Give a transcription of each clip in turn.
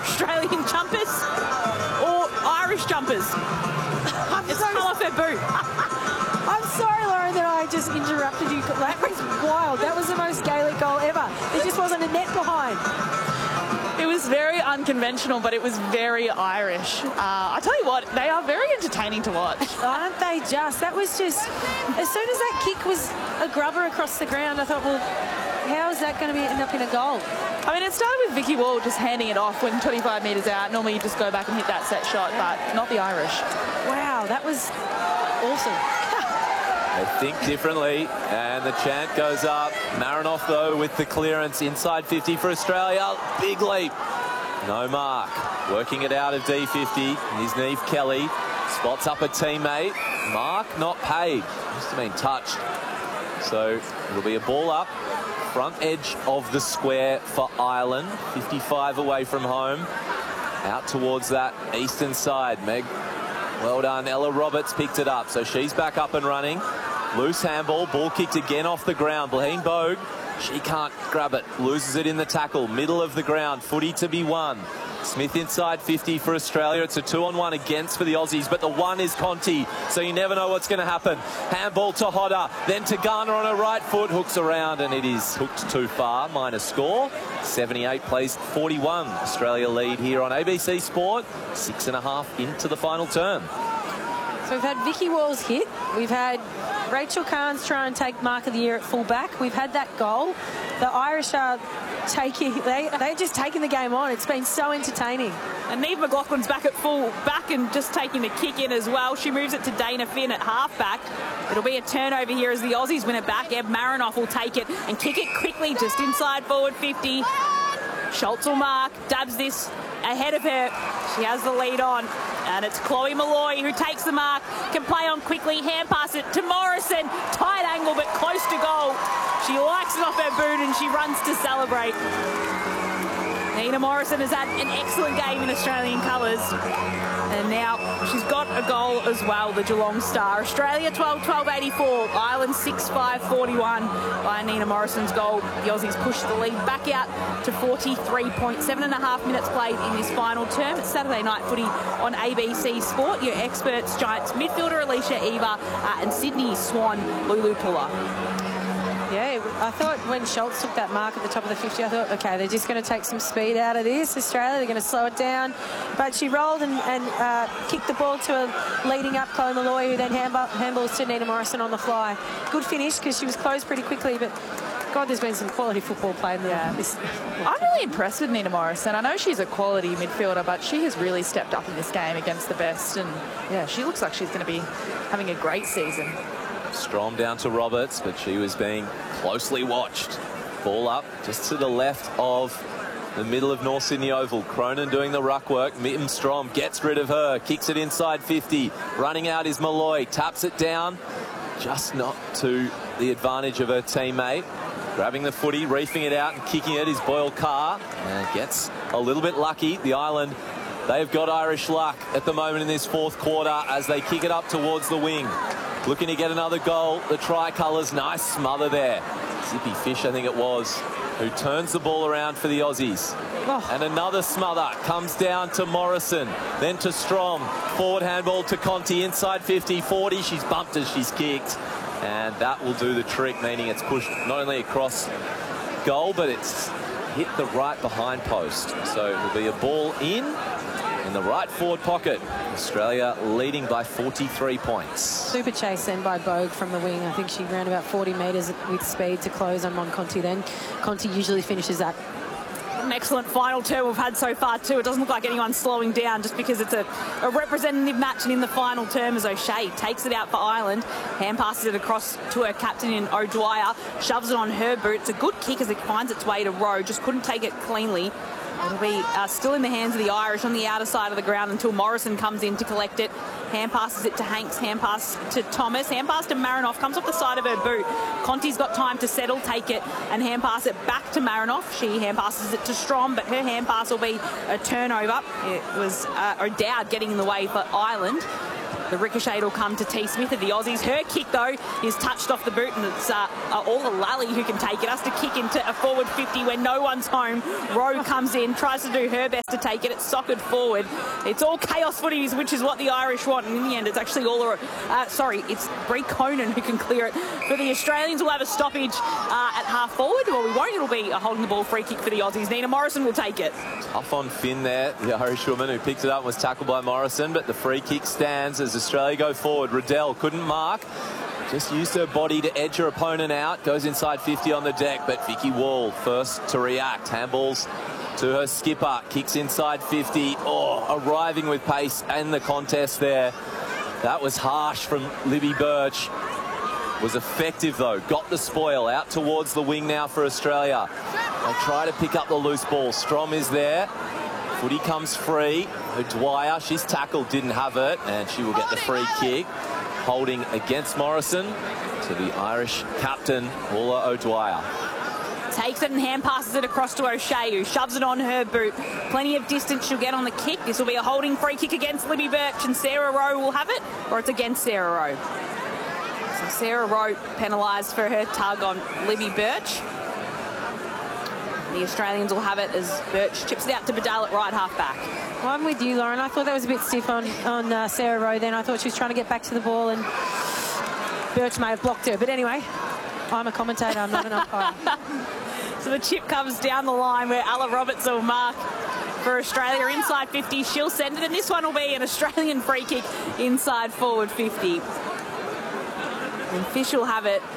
Australian jumpers or Irish jumpers. It's come off her boot. I'm sorry, Lauren, that I just interrupted you. That was wild. That was the most Gaelic goal ever. There just wasn't a net behind. It was very unconventional, but it was very Irish. I tell you what, they are very entertaining to watch. Aren't they just? That was just, as soon as that kick was a grubber across the ground, I thought, well, how is that going to end up in a goal? I mean, it started with Vicky Wall just handing it off when 25 metres out. Normally you just go back and hit that set shot, but not the Irish. Wow, that was awesome. They think differently, and the chant goes up. Marinoff, though, with the clearance inside 50 for Australia. Big leap. No mark. Working it out of D50. Here's Niamh Kelly. Spots up a teammate. Mark not paid. Must have been touched. So it'll be a ball up. Front edge of the square for Ireland. 55 away from home. Out towards that eastern side. Meg, well done. Ella Roberts picked it up, so she's back up and running. Loose handball, ball kicked again off the ground. Blaine Bogue, she can't grab it. Loses it in the tackle, middle of the ground. Footy to be won. Smith inside 50 for Australia. It's a 2-on-1 against for the Aussies, but the one is Conti, so you never know what's going to happen. Handball to Hodder, then to Garner on her right foot. Hooks around, and it is hooked too far. Minor score. 78 plays 41. Australia lead here on ABC Sport. 6.5 into the final term. So we've had Vicky Wall's hit. We've had Rachel Carnes try and take Mark of the Year at full-back. We've had that goal. The Irish are they're just taking the game on. It's been so entertaining. And Niamh McLaughlin's back at full-back and just taking the kick in as well. She moves it to Dana Finn at half-back. It'll be a turnover here as the Aussies win it back. Eb Marinoff will take it and kick it quickly just inside forward 50. Schultz will mark, dabs this ahead of her. She has the lead on. And it's Chloe Molloy who takes the mark, can play on quickly, hand pass it to Morrison. Tight angle, but close to goal. She likes it off her boot and she runs to celebrate. Nina Morrison has had an excellent game in Australian colours. And now she's got a goal as well, the Geelong Star. Australia 12-12-84, Ireland 6-5-41 by Nina Morrison's goal. The Aussies push the lead back out to 43 points. 7.5 minutes played in this final term. It's Saturday night footy on ABC Sport. Your experts, Giants midfielder Alicia Eva and Sydney Swan Lulu Puller. Yeah, I thought when Schultz took that mark at the top of the 50, I thought, OK, they're just going to take some speed out of this, Australia. They're going to slow it down. But she rolled and kicked the ball to a leading up Chloe Molloy, who then handballs to Nina Morrison on the fly. Good finish because she was closed pretty quickly, but God, there's been some quality football played there. Yeah. I'm really impressed with Nina Morrison. I know she's a quality midfielder, but she has really stepped up in this game against the best. And, yeah, she looks like she's going to be having a great season. Strom down to Roberts, but she was being closely watched. Ball up just to the left of the middle of North Sydney Oval. Cronin doing the ruck work. Mitten Strom gets rid of her, kicks it inside 50. Running out is Molloy, taps it down, just not to the advantage of her teammate. Grabbing the footy, reefing it out and kicking it is Boyle Carr, and gets a little bit lucky. The Island, they've got Irish luck at the moment in this fourth quarter as they kick it up towards the wing. Looking to get another goal. The Tricolours, nice smother there. Zippy Fish, I think it was, who turns the ball around for the Aussies. Oh. And another smother comes down to Morrison, then to Strom. Forward handball to Conti, inside 50, 40. She's bumped as she's kicked. And that will do the trick, meaning it's pushed not only across goal, but it's hit the right behind post. So it'll be a ball in the right forward pocket. Australia leading by 43 points. Super chase then by Bogue from the wing. I think she ran about 40 metres with speed to close on Conti then. Conti usually finishes that. An excellent final term we've had so far too. It doesn't look like anyone's slowing down just because it's a representative match, and in the final term as O'Shea takes it out for Ireland, hand passes it across to her captain in O'Dwyer, shoves it on her boot. It's a good kick as it finds its way to Rowe, just couldn't take it cleanly. It'll be still in the hands of the Irish on the outer side of the ground until Morrison comes in to collect it. Hand passes it to Hanks, hand pass to Thomas, hand pass to Marinoff, comes off the side of her boot. Conti's got time to settle, take it, and hand pass it back to Marinoff. She hand passes it to Strom, but her hand pass will be a turnover. It was O'Dowd getting in the way for Ireland. The ricochet will come to T. Smith of the Aussies. Her kick, though, is touched off the boot, and it's all the Lally who can take it. Has to kick into a forward 50 when no one's home. Rowe comes in, tries to do her best to take it. It's socced forward. It's all chaos footies, which is what the Irish want. And in the end, it's actually all... it's Brie Conan who can clear it. For the Australians, we'll have a stoppage at half forward. Well, we won't. It'll be a holding the ball free kick for the Aussies. Nina Morrison will take it. Tough on Finn there, the Irish woman who picked it up and was tackled by Morrison, but the free kick stands as Australia go forward. Riddell couldn't mark, just used her body to edge her opponent out, goes inside 50 on the deck, but Vicky Wall first to react. Handballs to her skipper, kicks inside 50, arriving with pace and the contest there. That was harsh from Libby Birch. Was effective though, got the spoil, out towards the wing now for Australia. They try to pick up the loose ball. Strom is there. Footy comes free. O'Dwyer, she's tackled, didn't have it, and she will get the free kick. Holding against Morrison to the Irish captain, Paula O'Dwyer. Takes it and hand passes it across to O'Shea, who shoves it on her boot. Plenty of distance she'll get on the kick. This will be a holding free kick against Libby Birch, and Sarah Rowe will have it, or it's against Sarah Rowe. So Sarah Rowe penalised for her tug on Libby Birch. The Australians will have it as Birch chips it out to Badal at right half back. Well, I'm with you, Lauren. I thought that was a bit stiff on Sarah Rowe then. I thought she was trying to get back to the ball and Birch may have blocked her. But anyway, I'm a commentator, I'm not an umpire. So the chip comes down the line where Ella Roberts will mark for Australia inside 50. She'll send it, and this one will be an Australian free kick inside forward 50. And Fish will have it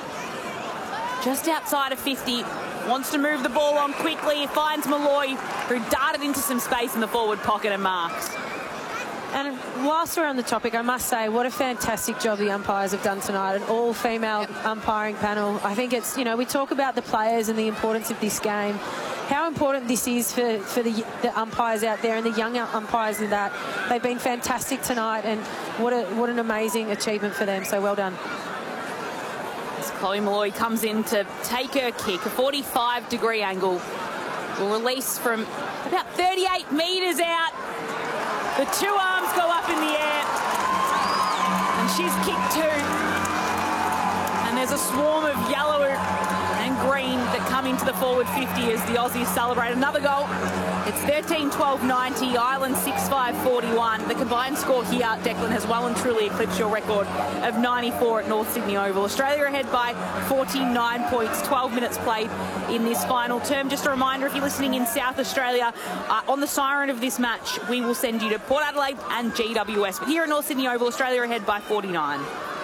just outside of 50. Wants to move the ball on quickly. Finds Malloy, who darted into some space in the forward pocket and marks. And whilst we're on the topic, I must say what a fantastic job the umpires have done tonight. An all-female umpiring panel. I think it's, we talk about the players and the importance of this game. How important this is for the umpires out there and the young umpires in that. They've been fantastic tonight, and what an amazing achievement for them. So well done. As Chloe Malloy comes in to take her kick, a 45-degree angle. Will release from about 38 metres out. The two arms go up in the air, and she's kicked two. And there's a swarm of yellow and green that come into the forward 50 as the Aussies celebrate another goal. It's 13-12-90, Ireland 6-5-41. The combined score here, Declan, has well and truly eclipsed your record of 94 at North Sydney Oval. Australia ahead by 49 points, 12 minutes played in this final term. Just a reminder, if you're listening in South Australia, on the siren of this match, we will send you to Port Adelaide and GWS. But here at North Sydney Oval, Australia ahead by 49.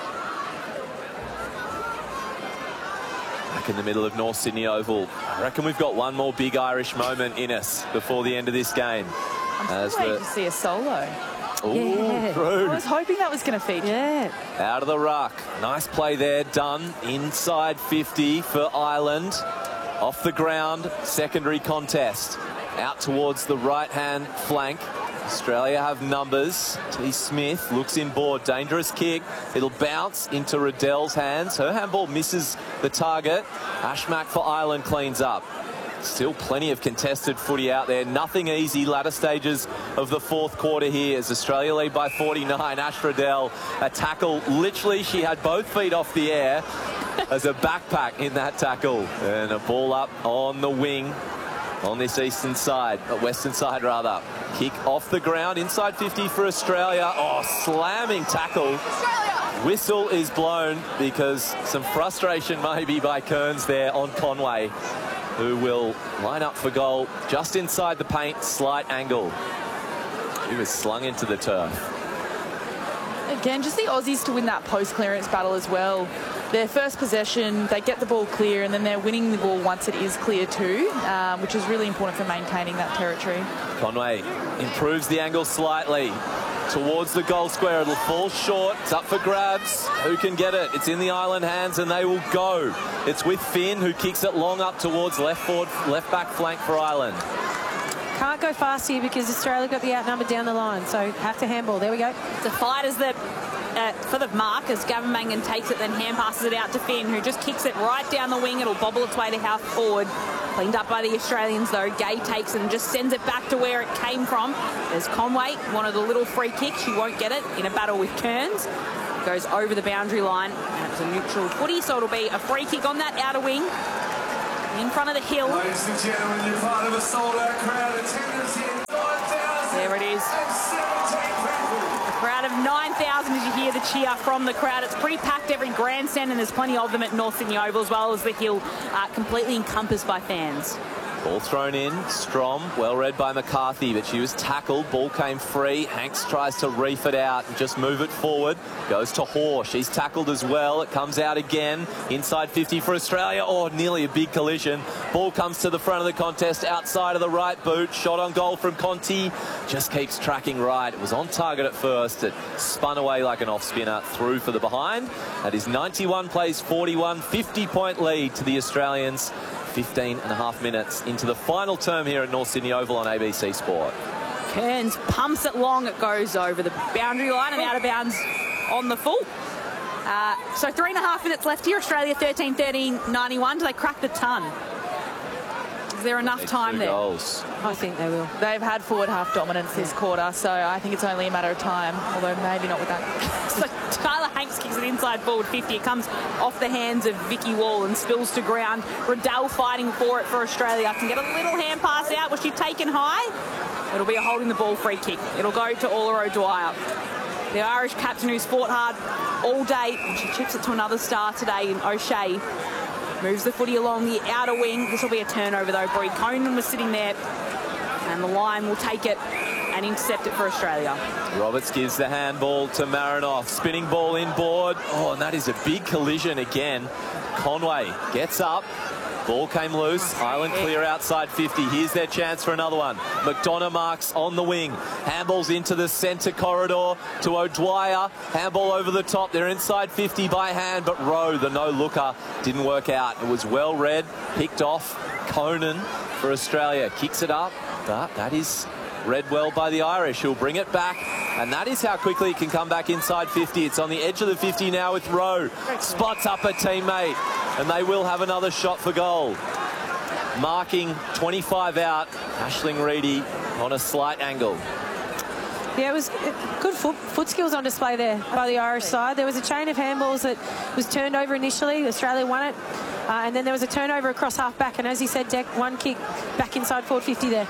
In the middle of North Sydney Oval. I reckon we've got one more big Irish moment in us before the end of this game. I'm still waiting to see a solo. Ooh, yeah. True. I was hoping that was going to feature. Yeah. Out of the ruck. Nice play there, done. Inside 50 for Ireland. Off the ground, secondary contest. Out towards the right-hand flank. Australia have numbers. T. Smith looks inboard. Dangerous kick. It'll bounce into Riddell's hands. Her handball misses the target. Ashmack for Ireland cleans up. Still plenty of contested footy out there. Nothing easy. Latter stages of the fourth quarter here as Australia lead by 49. Ash Riddell, a tackle. Literally, she had both feet off the air as a backpack in that tackle. And a ball up on the wing. On this eastern side, western side rather. Kick off the ground, inside 50 for Australia. Oh, slamming tackle. Australia! Whistle is blown because some frustration maybe by Kearns there on Conway, who will line up for goal just inside the paint, slight angle. He was slung into the turf. Again, just the Aussies to win that post-clearance battle as well. Their first possession, they get the ball clear, and then they're winning the ball once it is clear too, which is really important for maintaining that territory. Conway improves the angle slightly towards the goal square. It'll fall short. It's up for grabs. Who can get it? It's in the Ireland hands, and they will go. It's with Finn, who kicks it long up towards left back flank for Ireland. Can't go fast here because Australia got the outnumber down the line, so have to handball. There we go. The fight is that for the mark as Gavin Mangan takes it, then hand passes it out to Finn, who just kicks it right down the wing. It'll bobble its way to half forward. Cleaned up by the Australians, though. Gay takes it and just sends it back to where it came from. There's Conway, wanted a little free kick. She won't get it in a battle with Kearns. Goes over the boundary line. And it's a neutral footy, so it'll be a free kick on that outer wing. In front of the hill. Ladies and gentlemen, you're part of a sold-out crowd. Attendance here, 9,000. There it is. A crowd of 9,000 as you hear the cheer from the crowd. It's pretty packed every grandstand, and there's plenty of them at North Sydney Oval, as well as the hill, completely encompassed by fans. Ball thrown in. Strom, well read by McCarthy, but she was tackled. Ball came free. Hanks tries to reef it out and just move it forward. Goes to Hoare. She's tackled as well. It comes out again. Inside 50 for Australia. Oh, nearly a big collision. Ball comes to the front of the contest, outside of the right boot. Shot on goal from Conti. Just keeps tracking right. It was on target at first. It spun away like an off-spinner. Through for the behind. That is 91 plays 41. 50-point lead to the Australians. 15 and a half minutes into the final term here at North Sydney Oval on ABC Sport. Kearns pumps it long. It goes over the boundary line and out of bounds on the full. So 3.5 minutes left here. Australia 13-13, 91. Do they crack the ton? Is there enough time there? Goals. I think they will. They've had forward half dominance this quarter, so I think it's only a matter of time, although maybe not with that. So Tyler Hanks kicks it inside forward 50. It comes off the hands of Vicky Wall and spills to ground. Riddell fighting for it for Australia. Can get a little hand pass out. Was she taken high? It'll be a holding the ball free kick. It'll go to Ola O'Dwyer. The Irish captain who's fought hard all day. And she chips it to another star today in O'Shea. Moves the footy along the outer wing. This will be a turnover, though. Brie Conan was sitting there. And the line will take it and intercept it for Australia. Roberts gives the handball to Marinoff. Spinning ball inboard. Oh, and that is a big collision again. Conway gets up. Ball came loose. Ireland clear outside 50. Here's their chance for another one. McDonough marks on the wing. Handballs into the centre corridor to O'Dwyer. Handball over the top. They're inside 50 by hand, but Rowe, the no-looker, didn't work out. It was well read, picked off. Conan for Australia kicks it up, but that is read well by the Irish, who'll bring it back. And that is how quickly it can come back inside 50. It's on the edge of the 50 now with Rowe. Spots up a teammate, and they will have another shot for goal. Marking 25 out. Aisling Reedy on a slight angle. Yeah, it was good foot skills on display there by the Irish side. There was a chain of handballs that was turned over initially. Australia won it. And then there was a turnover across half-back. And as you said, Deck, one kick back inside forward 50 there.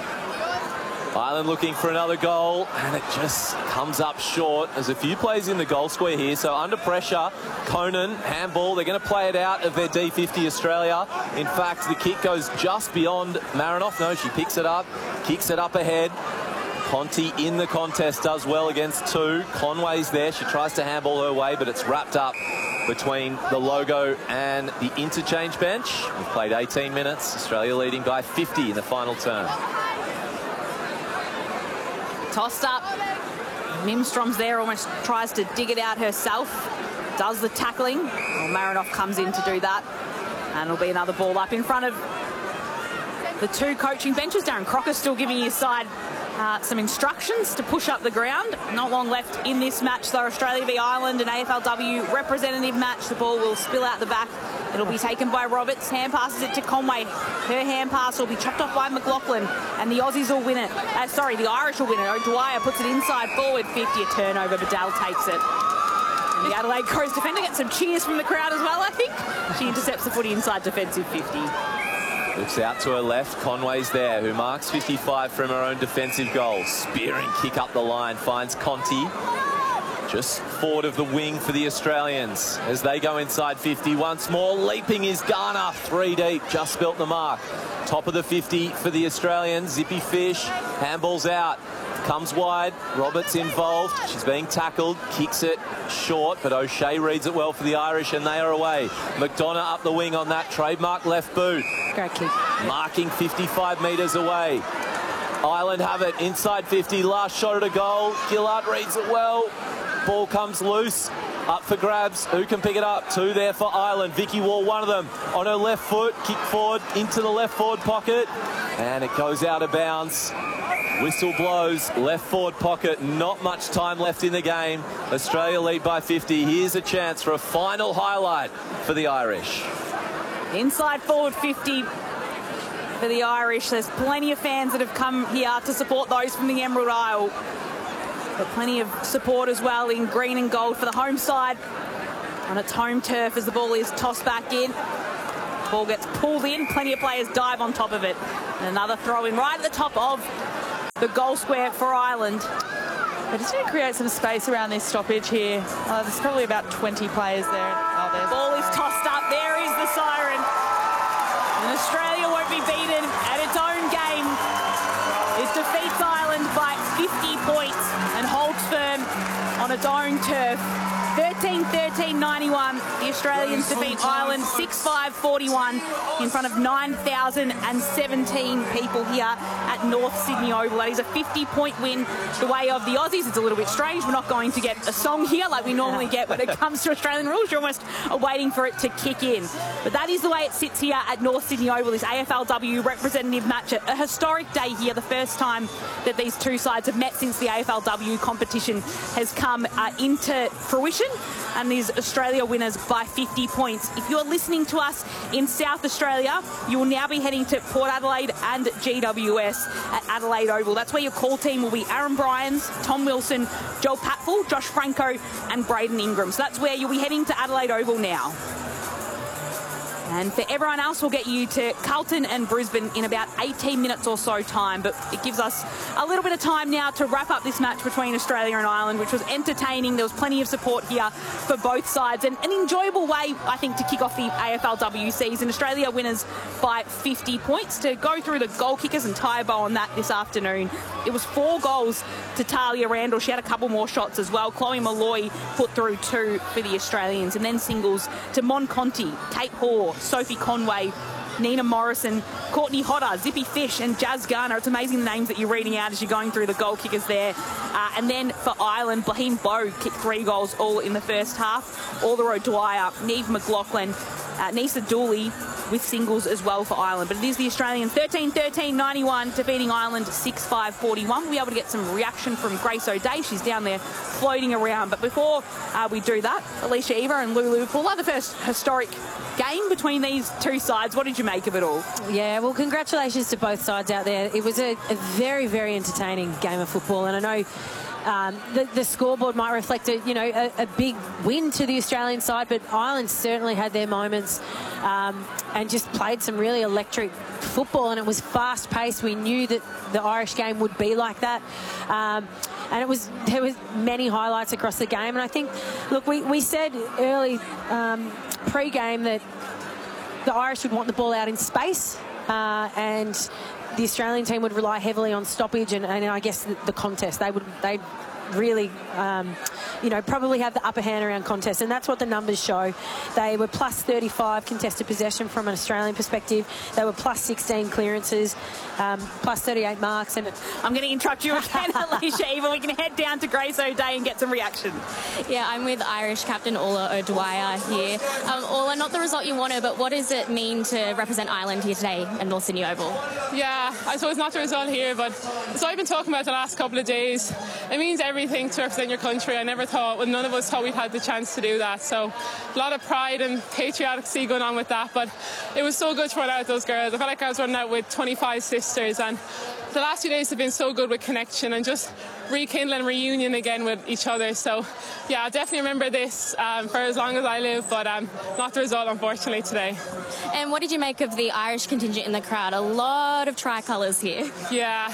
Ireland looking for another goal, and it just comes up short. There's a few plays in the goal square here, so under pressure, Conan, handball, they're going to play it out of their D50 Australia. In fact, the kick goes just beyond Marinoff. No, she picks it up, kicks it up ahead. Conti in the contest does well against two. Conway's there. She tries to handball her way, but it's wrapped up between the logo and the interchange bench. We've played 18 minutes. Australia leading by 50 in the final term. Tossed up. Mimstrom's there, almost tries to dig it out herself. Does the tackling. Well, Marinoff comes in to do that. And it'll be another ball up in front of the two coaching benches. Darren Crocker still giving his side some instructions to push up the ground. Not long left in this match, though. Australia v Ireland, an AFLW representative match. The ball will spill out the back. It'll be taken by Roberts. Hand passes it to Conway. Her hand pass will be chopped off by McLaughlin, and the Aussies will win it. The Irish will win it. O'Dwyer puts it inside forward 50. A turnover. Bedell takes it. And the Adelaide Crows defender gets some cheers from the crowd as well, I think. She intercepts the footy inside defensive 50. Looks out to her left. Conway's there, who marks 55 from her own defensive goal. Spearing kick up the line, finds Conti. Just forward of the wing for the Australians as they go inside 50 once more. Leaping is Garner, 3 deep, just spilt the mark. Top of the 50 for the Australians. Zippy Fish, handballs out. Comes wide, Roberts involved. She's being tackled, kicks it short, but O'Shea reads it well for the Irish, and they are away. McDonough up the wing on that trademark left boot. Great kick. Marking 55 metres away. Ireland have it inside 50, last shot at a goal. Gillard reads it well. Ball comes loose, up for grabs. Who can pick it up? Two there for Ireland. Vicky Wall, one of them, on her left foot, kick forward into the left forward pocket, and it goes out of bounds. Whistle blows, left forward pocket, not much time left in the game. Australia lead by 50. Here's a chance for a final highlight for the Irish. Inside forward 50. for the Irish. There's plenty of fans that have come here to support those from the Emerald Isle. But plenty of support as well in green and gold for the home side on its home turf as the ball is tossed back in. Ball gets pulled in, plenty of players dive on top of it. And another throw in right at the top of the goal square for Ireland. They're just going to create some space around this stoppage here. There's probably about 20 players there. The ball is tossed up. There is the siren. And Australia won't be beaten at its own game. It defeats Ireland by 50 points and holds firm on its own turf. 13-13-91. The Australians defeat Ireland 6-5-41 in front of 9,017 people here at North Sydney Oval. That is a 50-point win the way of the Aussies. It's a little bit strange. We're not going to get a song here like we normally get when it comes to Australian rules. You're almost waiting for it to kick in. But that is the way it sits here at North Sydney Oval, this AFLW representative match. A historic day here, the first time that these two sides have met since the AFLW competition has come into fruition. And these Australia winners by 50 points. If you're listening to us in South Australia, you will now be heading to Port Adelaide and GWS at Adelaide Oval. That's where your call team will be Aaron Bryans, Tom Wilson, Joel Patfull, Josh Franco and Braden Ingram. So that's where you'll be heading to Adelaide Oval now. And for everyone else, we'll get you to Carlton and Brisbane in about 18 minutes or so time. But it gives us a little bit of time now to wrap up this match between Australia and Ireland, which was entertaining. There was plenty of support here for both sides. And an enjoyable way, I think, to kick off the AFLW season. Australia winners by 50 points. To go through the goal kickers and tie a bow on that this afternoon, it was 4 goals to Talia Randall. She had a couple more shots as well. Chloe Malloy put through 2 for the Australians. And then singles to Mon Conti, Kate Hoare, Sophie Conway, Nina Morrison, Courtney Hodder, Zippy Fish and Jazz Garner. It's amazing the names that you're reading out as you're going through the goal kickers there. And then for Ireland, Blaine Bowe kicked 3 goals all in the first half. Alder O'Dwyer, Niamh McLaughlin, Nisa Dooley with singles as well for Ireland. But it is the Australians 13-13-91 defeating Ireland 6-5-41. We'll be able to get some reaction from Grace O'Day. She's down there floating around. But before we do that, Alicia Eva and Lulu Fuller, the first historic game between these two sides. What did you make of it all? Yeah, well, congratulations to both sides out there. It was a very, very entertaining game of football, and I know the scoreboard might reflect a big win to the Australian side, but Ireland certainly had their moments and just played some really electric football, and it was fast-paced. We knew that the Irish game would be like that. And there was many highlights across the game. And I think, look, we said early pre-game that the Irish would want the ball out in space and the Australian team would rely heavily on stoppage and I guess the contest. They'd really, probably have the upper hand around contest, and that's what the numbers show. They were plus 35 contested possession from an Australian perspective. They were plus 16 clearances, plus 38 marks. And I'm going to interrupt you again, Alicia Eva. We can head down to Grace O'Day and get some reaction. Yeah, I'm with Irish captain Orla O'Dwyer here. Orla, not the result you wanted, but what does it mean to represent Ireland here today at North Sydney Oval? Yeah, I suppose not the result here, but so I've been talking about the last couple of days. It means everything to represent your country. None of us thought we'd had the chance to do that. So a lot of pride and patrioticity going on with that. But it was so good to run out with those girls. I felt like I was running out with 25 sisters, and the last few days have been so good with connection and just rekindling reunion again with each other. So yeah, I'll definitely remember this for as long as I live, but not the result, unfortunately, today. And what did you make of the Irish contingent in the crowd? A lot of tricolours here. Yeah.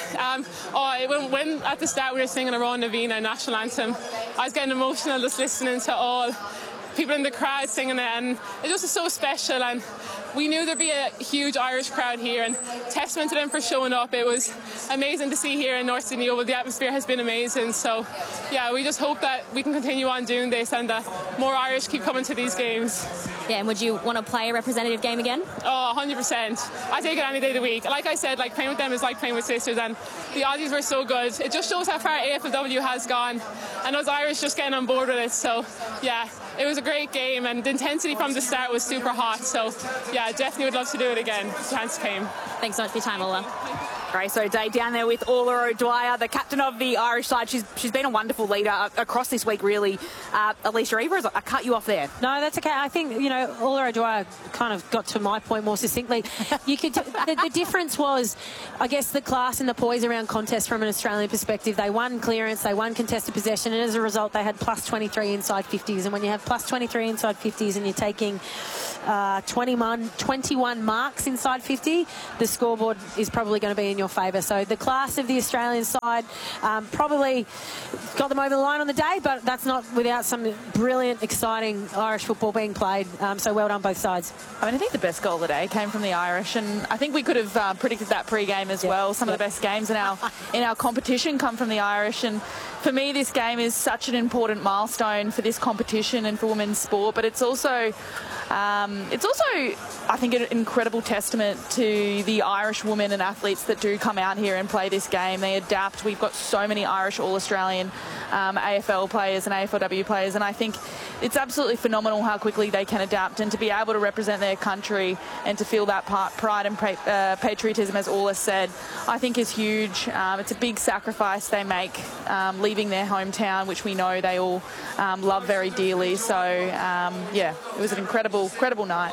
When at the start we were singing Aroa Navina national anthem, I was getting emotional just listening to all people in the crowd singing it, and it just was so special. And we knew there'd be a huge Irish crowd here, and testament to them for showing up. It was amazing to see here in North Sydney Oval. The atmosphere has been amazing. So yeah, we just hope that we can continue on doing this and that more Irish keep coming to these games. Yeah, and would you want to play a representative game again? Oh, 100%. I take it any day of the week. Like I said, playing with them is like playing with sisters, and the Aussies were so good. It just shows how far AFLW has gone, and those Irish just getting on board with it. So yeah, it was a great game, and the intensity from the start was super hot. So yeah, definitely would love to do it again if the chance came. Thanks so much for your time, Ola. Grace O'Day down there with Orla O'Dwyer, the captain of the Irish side. She's been a wonderful leader across this week, really. Alicia Evers, I cut you off there. No, that's okay. I think, Orla O'Dwyer kind of got to my point more succinctly. The difference was, I guess, the class and the poise around contest from an Australian perspective. They won clearance, they won contested possession, and as a result, they had plus 23 inside 50s. And when you have plus 23 inside 50s and you're taking 21 marks inside 50, the scoreboard is probably going to be in your favour. So the class of the Australian side probably got them over the line on the day, but that's not without some brilliant, exciting Irish football being played. So well done both sides. I think the best goal of the day came from the Irish, and I think we could have predicted that pre-game as well. Some of the best games in our competition come from the Irish, and for me this game is such an important milestone for this competition and for women's sport, but it's also I think, an incredible testament to the Irish women and athletes that do come out here and play this game. They adapt. We've got so many Irish All-Australian AFL players and AFLW players, and I think it's absolutely phenomenal how quickly they can adapt, and to be able to represent their country and to feel that pride and patriotism, as Orla said, I think is huge. It's a big sacrifice they make, leaving their hometown, which we know they all love very dearly. So, it was an incredible night.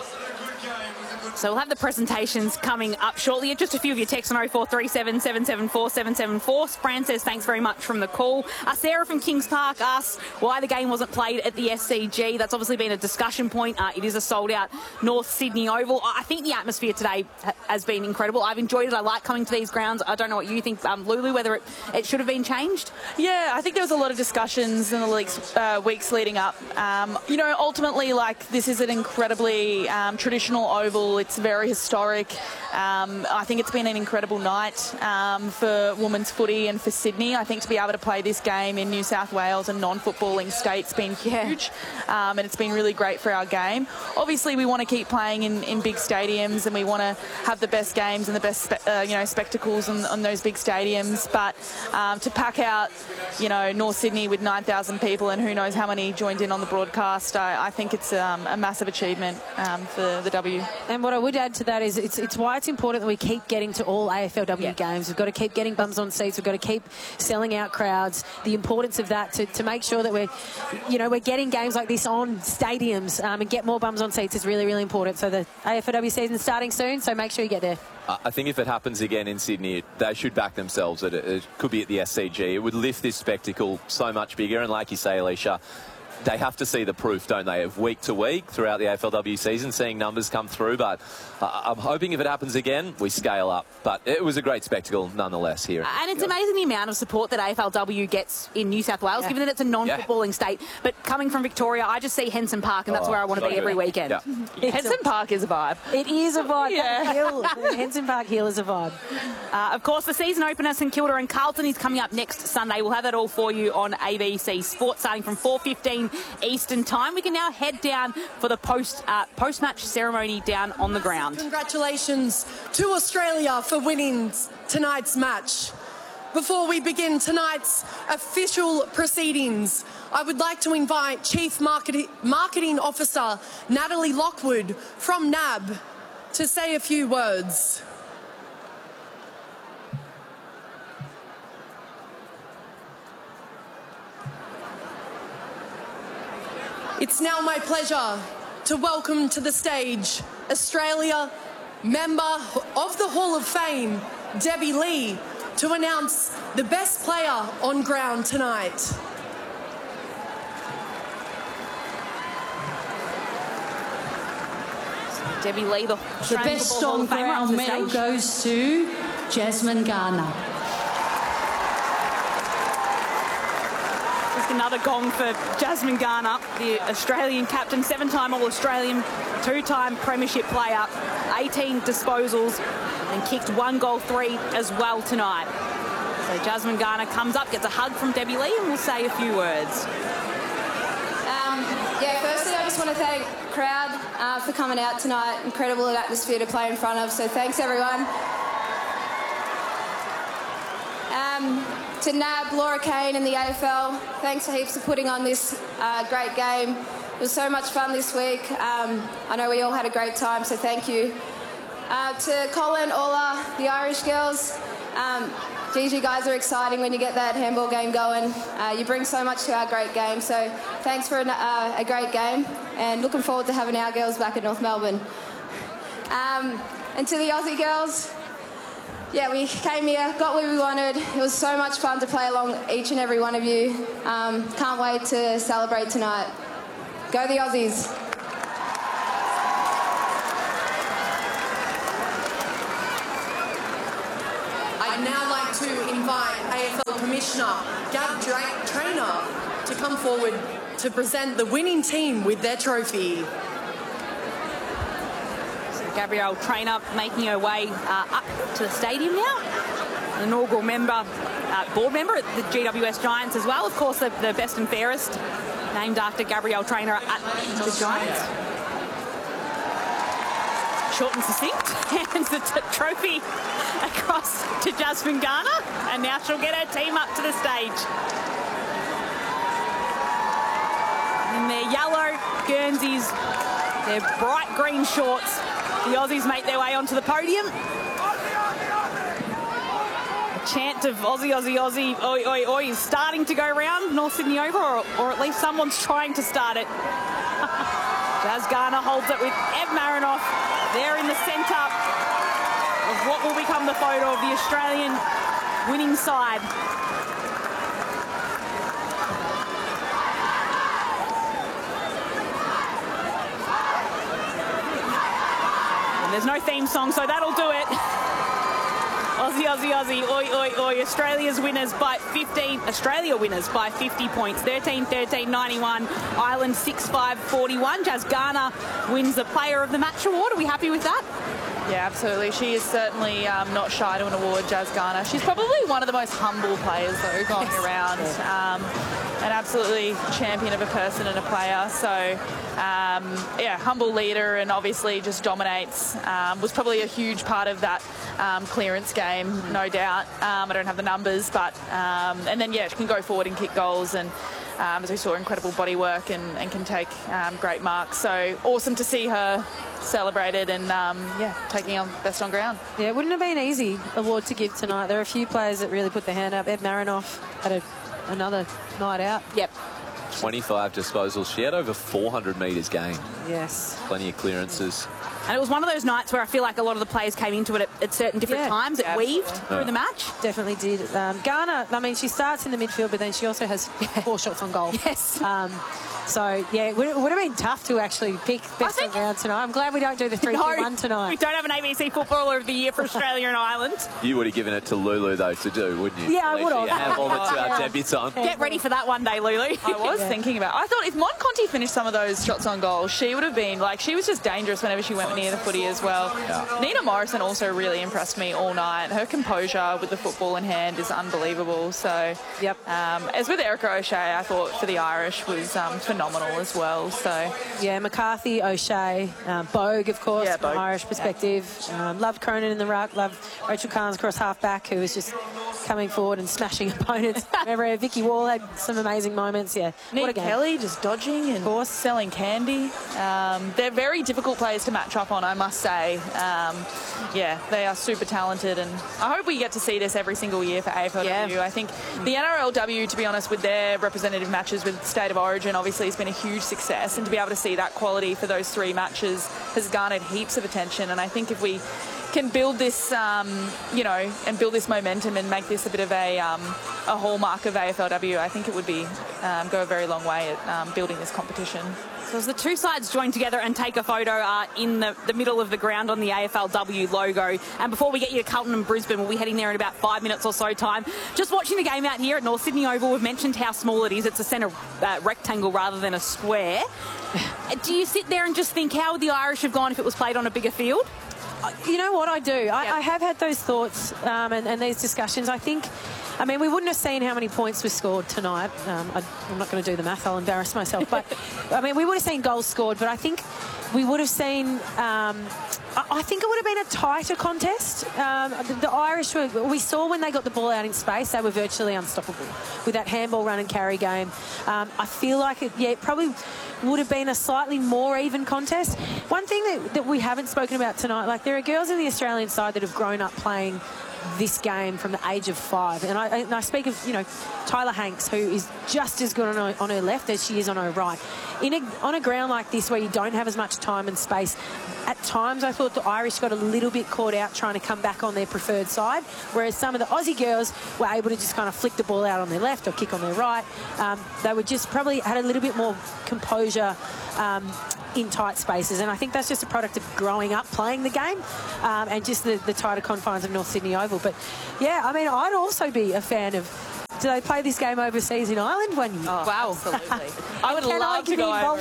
So we'll have the presentations coming up shortly. Just a few of your texts on 0437 774 774. Fran says thanks very much from the call. Sarah from Kings Park asks why the game wasn't played at the SCG. That's obviously been a discussion point. It is a sold-out North Sydney Oval. I think the atmosphere today has been incredible. I've enjoyed it. I like coming to these grounds. I don't know what you think, Lulu, whether it should have been changed. Yeah, I think there was a lot of discussions in the weeks leading up. Ultimately, this is an incredibly traditional oval. It's very historic. I think it's been an incredible night for women's footy and for Sydney. I think to be able to play this game in New South Wales and non-footballing states has been huge, and it's been really great for our game. Obviously, we want to keep playing in big stadiums, and we want to have the best games and the best spectacles on those big stadiums. But to pack out North Sydney with 9,000 people, and who knows how many joined in on the broadcast, I think it's a massive achievement for the W. And what I would add to that is it's why it's important that we keep getting to all AFLW games. We've got to keep getting bums on seats. We've got to keep selling out crowds. The importance of that to make sure that we're getting games like this on stadiums and get more bums on seats is really, really important. So the AFLW season's starting soon, so make sure you get there. I think if it happens again in Sydney, they should back themselves. It could be at the SCG. It would lift this spectacle so much bigger. And like you say, Alicia, they have to see the proof, don't they, of week to week throughout the AFLW season, seeing numbers come through. But I'm hoping if it happens again, we scale up. But it was a great spectacle nonetheless here. And it's amazing the amount of support that AFLW gets in New South Wales, given that it's a non-footballing state. But coming from Victoria, I just see Henson Park, and that's where I want to be every weekend. Yeah. Henson Park is a vibe. It is a vibe. Yeah. Henson Park Hill is a vibe. Of course, the season opener, St Kilda and Carlton, is coming up next Sunday. We'll have that all for you on ABC Sport, starting from 4:15 Eastern Time. We can now head down for the post-match ceremony down on the ground. Congratulations to Australia for winning tonight's match. Before we begin tonight's official proceedings, I would like to invite Chief Marketing Officer Natalie Lockwood from NAB to say a few words. It's now my pleasure to welcome to the stage Australia member of the Hall of Fame, Debbie Lee, to announce the best player on ground tonight. Debbie Lee, the best on ground medal goes to Jasmine Garner. Another gong for Jasmine Garner, the Australian captain, 7-time All-Australian, 2-time Premiership player, 18 disposals and kicked 1 goal, 3 as well tonight. So Jasmine Garner comes up, gets a hug from Debbie Lee, and we'll say a few words. Firstly I just want to thank the crowd for coming out tonight. Incredible atmosphere to play in front of, so thanks everyone. To NAB, Laura Kane and the AFL, thanks for heaps for putting on this great game. It was so much fun this week. I know we all had a great time, so thank you. To Colin, Orla, the Irish girls, Geez, you guys are exciting when you get that handball game going. You bring so much to our great game. So thanks for a great game, and looking forward to having our girls back at North Melbourne. And to the Aussie girls, yeah, we came here, got what we wanted. It was so much fun to play along each and every one of you. Can't wait to celebrate tonight. Go the Aussies. I'd now like to invite AFL Commissioner Gab Trainer to come forward to present the winning team with their trophy. So Gabrielle Trainer making her way up to the stadium now. An inaugural board member at the GWS Giants as well. Of course, the best and fairest, named after Gabrielle Trainer at the Giants. Short and succinct, hands the trophy across to Jasmine Garner, and now she'll get her team up to the stage. In their yellow Guernseys, their bright green shorts, the Aussies make their way onto the podium. A chant of Aussie, Aussie, Aussie, oi, oi, oi is starting to go round North Sydney Oval, or at least someone's trying to start it. Jazz Garner holds it with Ev Marinoff there in the centre of what will become the photo of the Australian winning side. And there's no theme song, so that'll do it. Aussie, Aussie, Aussie, oi, oi, oi. Australia winners by 50 points. 13-13, 91. Ireland 6-5, 41. Jazz Garner wins the Player of the Match award. Are we happy with that? Yeah, absolutely. She is certainly not shy to an award, Jazz Garner. She's probably one of the most humble players, though, going around. An absolutely champion of a person and a player. So, yeah, humble leader, and obviously just dominates. Was probably a huge part of that clearance game, no doubt. I don't have the numbers, but... and then, yeah, she can go forward and kick goals, and as we saw, incredible body work and can take great marks. So awesome to see her celebrated and, yeah, taking on best on ground. Yeah, it wouldn't have been an easy award to give tonight. There are a few players that really put their hand up. Ed Marinoff had another night out. Yep. 25 disposals. She had over 400 metres gained. Yes. Plenty of clearances. And it was one of those nights where I feel like a lot of the players came into it at certain different times. It weaved through the match. Definitely did. Garner, I mean, she starts in the midfield, but then she also has 4 shots on goal. Yes. So, yeah, it would have been tough to actually pick best on ground tonight. I'm glad we don't do the 3-2-1 tonight. We don't have an ABC Footballer of the Year for Australia and Ireland. You would have given it to Lulu, though, to do, wouldn't you? Yeah, I would have. Handball it to our debutant. Get ready for that one day, Lulu. I was thinking about... I thought if Mon Conti finished some of those shots on goal, she would have been... Like, she was just dangerous whenever she went near the footy as well. Yeah. Nina Morrison also really impressed me all night. Her composure with the football in hand is unbelievable. So, yep. As with Erica O'Shea, I thought for the Irish was phenomenal as well. So yeah, McCarthy, O'Shea, Bogue, of course, Bogue. from Irish perspective. Loved Cronin in the ruck. Loved Rachel Carnes across half-back, who was just coming forward and smashing opponents. Remember, Vicky Wall had some amazing moments. Yeah, Nina Kelly just dodging and selling candy. They're very difficult players to match up on, I must say. Yeah, they are super talented, and I hope we get to see this every single year for AFLW. Yeah. I think the NRLW, to be honest, with their representative matches with State of Origin, obviously has been a huge success, and to be able to see that quality for those 3 matches has garnered heaps of attention. And I think if we can build this, you know, and build this momentum and make this a bit of a hallmark of AFLW, I think it would be go a very long way at building this competition. So as the two sides join together and take a photo in the middle of the ground on the AFLW logo. And before we get you to Carlton and Brisbane, we'll be heading there in about 5 minutes or so time. Just watching the game out here at North Sydney Oval, we've mentioned how small it is. It's a centre rectangle rather than a square. Do you sit there and just think, how would the Irish have gone if it was played on a bigger field? You know what, I do. I have had those thoughts and these discussions. I think, I mean, we wouldn't have seen how many points were scored tonight. I'm not going to do the math, I'll embarrass myself. But, I mean, we would have seen goals scored, but I think we would have seen... I think it would have been a tighter contest. The Irish we saw when they got the ball out in space, they were virtually unstoppable with that handball run and carry game. I feel like it probably would have been a slightly more even contest. One thing that we haven't spoken about tonight, like there are girls in the Australian side that have grown up playing this game from the age of 5. And I speak of, Tyler Hanks, who is just as good on her left as she is on her right. On a ground like this where you don't have as much time and space, at times I thought the Irish got a little bit caught out trying to come back on their preferred side, whereas some of the Aussie girls were able to just kind of flick the ball out on their left or kick on their right. They were just probably had a little bit more composure in tight spaces, and I think that's just a product of growing up playing the game and just the tighter confines of North Sydney Oval. But yeah, I mean, I'd also be a fan of, do they play this game overseas in Ireland one year? Oh, wow. Absolutely. I would love to go over.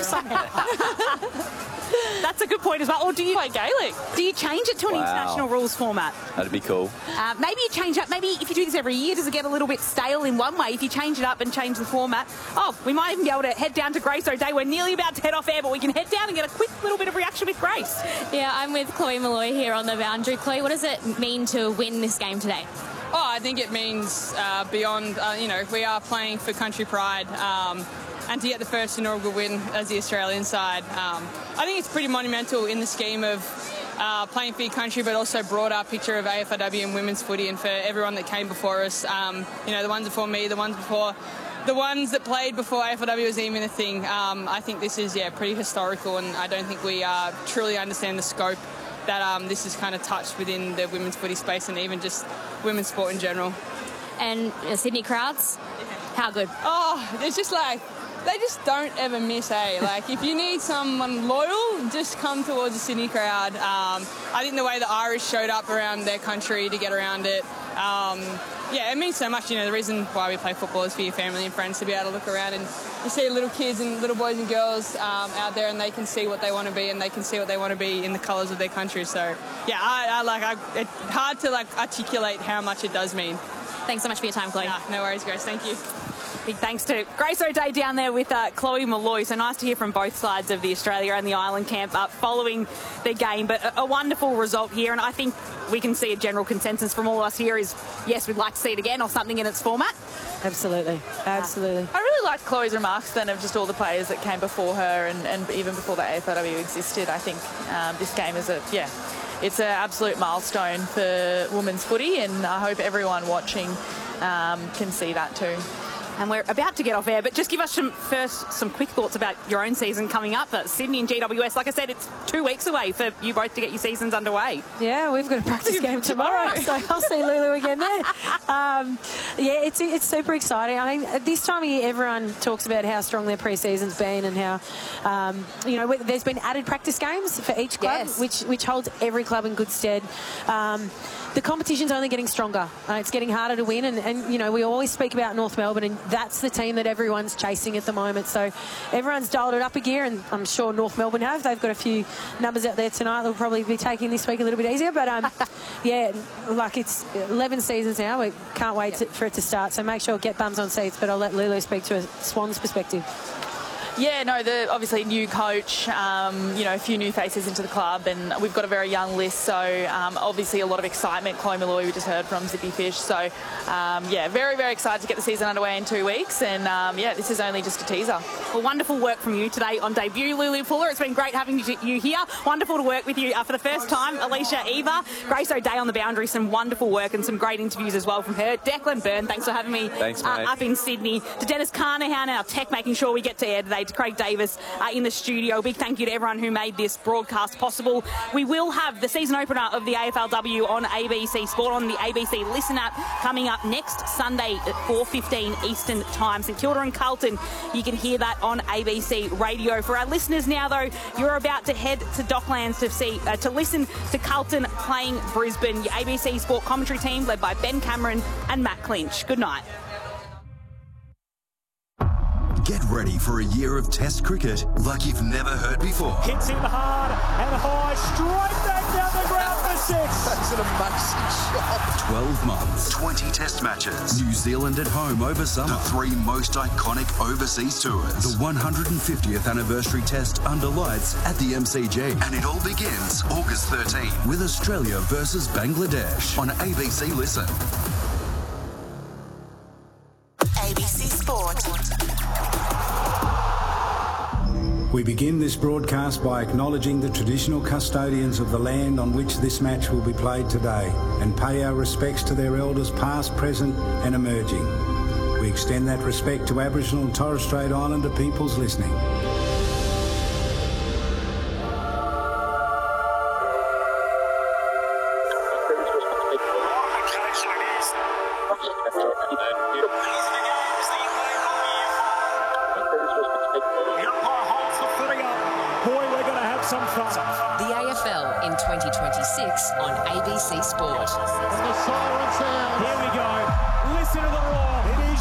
That's a good point as well. Or do you play Gaelic? Do you change it to an international rules format? That'd be cool. Maybe you change up. Maybe if you do this every year, does it get a little bit stale in one way? If you change it up and change the format, we might even be able to head down to Grace O'Day. We're nearly about to head off air, but we can head down and get a quick little bit of reaction with Grace. Yeah, I'm with Chloe Molloy here on the boundary. Chloe, what does it mean to win this game today? Oh, I think it means beyond, we are playing for country pride. And to get the first inaugural win as the Australian side, I think it's pretty monumental in the scheme of playing for your country, but also broader picture of AFLW and women's footy, and for everyone that came before us. The ones before me, the ones that played before AFLW was even a thing. I think this is pretty historical, and I don't think we truly understand the scope that this is kind of touched within the women's footy space and even just women's sport in general. And Sydney crowds, how good? Oh, it's just like, they just don't ever miss, Like, if you need someone loyal, just come towards the Sydney crowd. I think the way the Irish showed up around their country to get around it, it means so much. The reason why we play football is for your family and friends to be able to look around and you see little kids and little boys and girls out there, and they can see what they want to be, and they can see what they want to be in the colours of their country. So, it's hard to articulate how much it does mean. Thanks so much for your time, Chloe. No worries, Grace. Thank you. Big thanks to Grace O'Day down there with Chloe Molloy. So nice to hear from both sides of the Australia and the Island camp following the game. But a wonderful result here, and I think we can see a general consensus from all of us here is, yes, we'd like to see it again or something in its format. Absolutely. Absolutely. I really liked Chloe's remarks then of just all the players that came before her and even before the AFLW existed. I think this game is it's an absolute milestone for women's footy, and I hope everyone watching can see that too. And we're about to get off air, but just give us some quick thoughts about your own season coming up. Sydney and GWS, like I said, it's 2 weeks away for you both to get your seasons underway. Yeah, we've got a practice game tomorrow, so I'll see Lulu again there. It's super exciting. I mean, at this time of year, everyone talks about how strong their pre-season's been and how, there's been added practice games for each club, yes, which holds every club in good stead. The competition's only getting stronger. It's getting harder to win, and we always speak about North Melbourne, and that's the team that everyone's chasing at the moment. So everyone's dialed it up a gear, and I'm sure North Melbourne have. They've got a few numbers out there tonight they'll probably be taking this week a little bit easier. But, it's 11 seasons now. We can't wait for it to start. So make sure get bums on seats, but I'll let Lulu speak to a Swans perspective. Yeah, no, obviously new coach, a few new faces into the club, and we've got a very young list, so obviously a lot of excitement. Chloe Molloy, we just heard from Zippy Fish, so very, very excited to get the season underway in 2 weeks, and this is only just a teaser. Well, wonderful work from you today on debut, Lulu Fuller. It's been great having you here. Wonderful to work with you for the first time. Alicia Eva, Grace O'Day on the boundary, some wonderful work and some great interviews as well from her. Declan Byrne, thanks for having me. Thanks, mate. Up in Sydney. To Dennis Carnahan, our tech, making sure we get to air today. To Craig Davis in the studio. Big thank you to everyone who made this broadcast possible. We will have the season opener of the AFLW on ABC Sport on the ABC Listen app coming up next Sunday at 4:15 Eastern Time. St Kilda and Carlton, you can hear that on ABC Radio. For our listeners now, though, you're about to head to Docklands to listen to Carlton playing Brisbane. Your ABC Sport commentary team led by Ben Cameron and Matt Clinch. Good night. Get ready for a year of Test cricket like you've never heard before. Hits him hard and high, straight back down the ground for 6. That's an amazing shot. 12 months, 20 Test matches. New Zealand at home over summer. The 3 most iconic overseas tours. The 150th anniversary Test under lights at the MCG. And it all begins August 13 with Australia versus Bangladesh on ABC Listen. ABC Sport. We begin this broadcast by acknowledging the traditional custodians of the land on which this match will be played today and pay our respects to their elders past, present and emerging. We extend that respect to Aboriginal and Torres Strait Islander peoples listening. The AFL in 2026 on ABC Sport. And the silence there. Here we go. Listen to the roar. It is